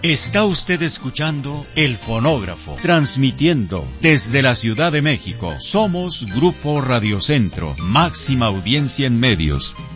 Está usted escuchando El Fonógrafo, transmitiendo desde la Ciudad de México. Somos Grupo Radio Centro, máxima audiencia en medios.